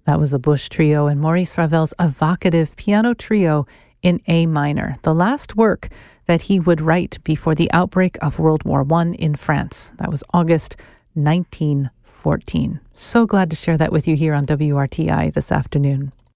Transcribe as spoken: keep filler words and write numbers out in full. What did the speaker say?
That was the Bush Trio and Maurice Ravel's evocative piano trio in A minor, the last work that he would write before the outbreak of World War One in France. That was August nineteen fourteen. So glad to share that with you here on W R T I this afternoon.